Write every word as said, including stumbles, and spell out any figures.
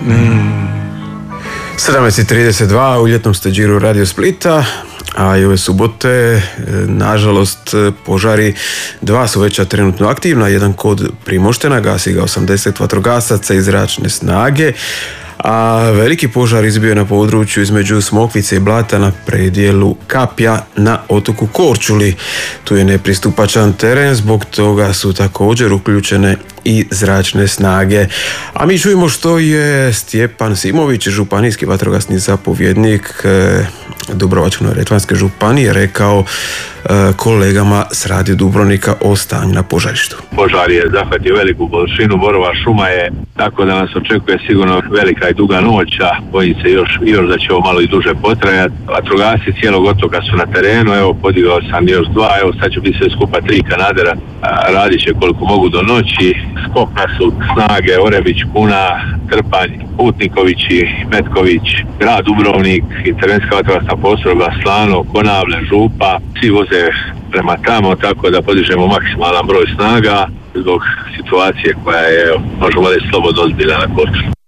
sedamnaest i trideset dva u ljetnom ste Điru Radio Splita, a i ove subote, nažalost, požari dva su već trenutno aktivna, jedan kod Primoštena, gasi ga osamdeset vatrogasaca iz zračne snage, a veliki požar izbio je na području između Smokvice i Blata na predjelu Kapja na otoku Korčuli. Tu je nepristupačan teren, zbog toga su također uključene i zračne snage. A mi čujemo što je Stjepan Simović, županijski vatrogasni zapovjednik Dubrovačko-neretvanske županije, rekao kolegama s Radio Dubrovnika o stanju na požarištu. Požar je zahvatio veliku površinu, borova šuma je, tako da nas očekuje sigurno velika i duga noć, a bojim se još, još da će ovo malo i duže potrajati. Vatrogasci cijelog otoka su na terenu, evo podigao sam još dva, evo sad će biti sve skupa tri kanadera, radit će koliko mogu do noći. Skopna su snage Orebić, Kuna, Trpanj, Putnikovići, Metković, grad Dubrovnik, intervencijska vatrogasna postrojba Slano, Konavle, Župa, svi voze prema tamo, tako da podižemo maksimalan broj snaga zbog situacije koja je, možemo reći, slobodno ozbiljna na Korčuli.